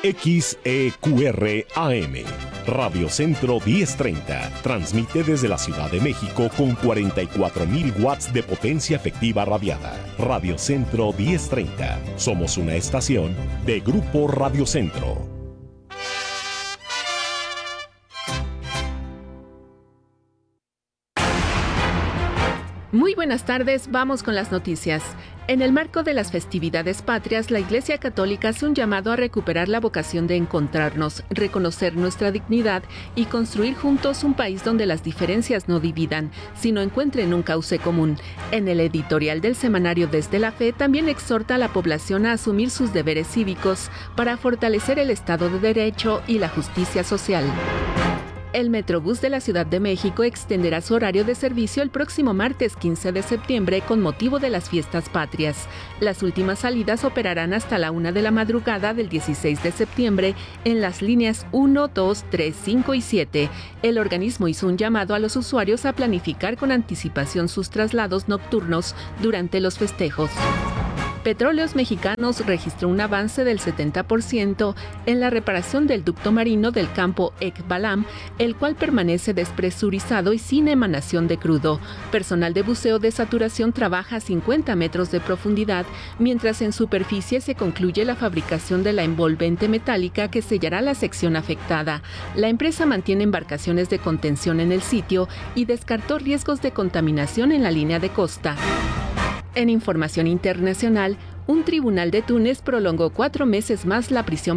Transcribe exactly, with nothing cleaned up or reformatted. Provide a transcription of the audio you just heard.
X E Q R A M. Radio Centro diez treinta. Transmite desde la Ciudad de México con cuarenta y cuatro mil watts de potencia efectiva radiada. Radio Centro diez treinta. Somos una estación de Grupo Radio Centro. Muy buenas tardes, vamos con las noticias. En el marco de las festividades patrias, la Iglesia Católica hace un llamado a recuperar la vocación de encontrarnos, reconocer nuestra dignidad y construir juntos un país donde las diferencias no dividan, sino encuentren un cauce común. En el editorial del semanario Desde la Fe también exhorta a la población a asumir sus deberes cívicos para fortalecer el Estado de Derecho y la justicia social. El Metrobús de la Ciudad de México extenderá su horario de servicio el próximo martes quince de septiembre con motivo de las fiestas patrias. Las últimas salidas operarán hasta la una de la madrugada del dieciséis de septiembre en las líneas uno, dos, tres, cinco y siete. El organismo hizo un llamado a los usuarios a planificar con anticipación sus traslados nocturnos durante los festejos. Petróleos Mexicanos registró un avance del setenta por ciento en la reparación del ducto marino del campo Ekbalam, el cual permanece despresurizado y sin emanación de crudo. Personal de buceo de saturación trabaja a cincuenta metros de profundidad, mientras en superficie se concluye la fabricación de la envolvente metálica que sellará la sección afectada. La empresa mantiene embarcaciones de contención en el sitio y descartó riesgos de contaminación en la línea de costa. En información internacional, un tribunal de Túnez prolongó cuatro meses más la prisión